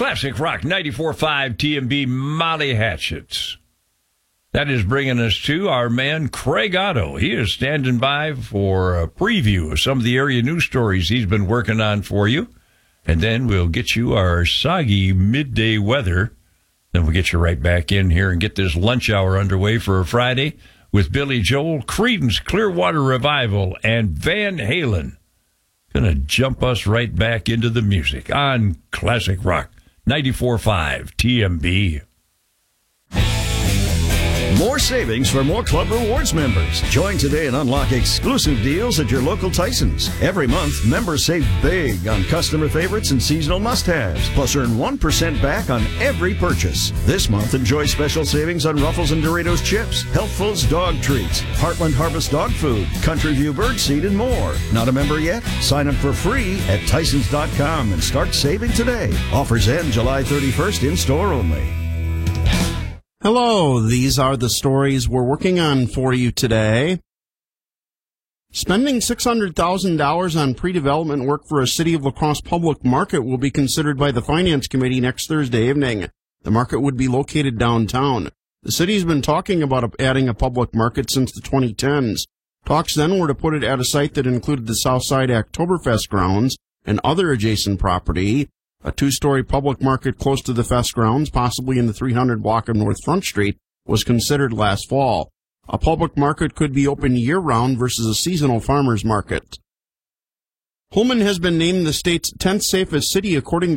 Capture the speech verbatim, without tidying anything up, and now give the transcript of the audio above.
Classic Rock ninety-four point five T M B Molly Hatchets. That is bringing us to our man Craig Otto. He is standing by for a preview of some of the area news stories he's been working on for you. And then we'll get you our soggy midday weather. Then we'll get you right back in here and get this lunch hour underway for a Friday with Billy Joel, Creedence Clearwater Revival, and Van Halen. Gonna jump us right back into the music on Classic Rock ninety-four point five T M B. More savings for more Club Rewards members. Join today and unlock exclusive deals at your local Tyson's. Every month, members save big on customer favorites and seasonal must-haves, plus earn one percent back on every purchase. This month, enjoy special savings on Ruffles and Doritos chips, Healthfuls dog treats, Heartland Harvest dog food, Country View birdseed, and more. Not a member yet? Sign up for free at Tysons dot com and start saving today. Offers end July thirty-first, in-store only. Hello, these are the stories we're working on for you today. Spending six hundred thousand dollars on pre-development work for a City of La Crosse public market will be considered by the Finance Committee next Thursday evening. The market would be located downtown. The city has been talking about adding a public market since the twenty tens. Talks then were to put it at a site that included the Southside Oktoberfest grounds and other adjacent property. A two-story public market close to the fest grounds, possibly in the three hundred block of North Front Street, was considered last fall. A public market could be open year-round versus a seasonal farmers market. Pullman has been named the state's tenth safest city according